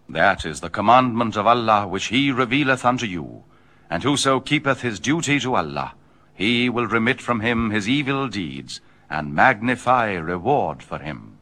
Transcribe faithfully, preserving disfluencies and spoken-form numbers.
That is the commandment of Allah which he revealeth unto you. And whoso keepeth his duty to Allah, he will remit from him his evil deeds, and magnify reward for him.